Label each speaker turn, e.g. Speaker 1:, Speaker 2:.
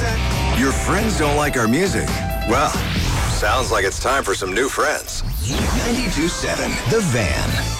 Speaker 1: Your friends don't like our music? Well, sounds like it's time for some new friends. 92.7 The Van.